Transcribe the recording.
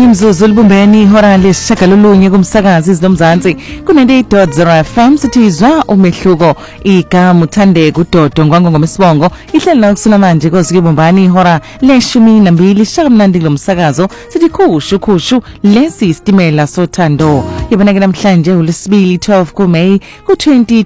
imzuzu libumbeni ihora lesishagalolunye kumsakazi izilomzansi ku-98.0 FM sithizwa umehluko igama Uthandeka uDodo ngwangoMsibongo ihleli la kusula manje kozikibumbani ihora le-12 shakamnandi lomsakazo sithi khushu lesi isitimela sothando yabonake namhlanje uLesibili 12 kuMeyi ku-20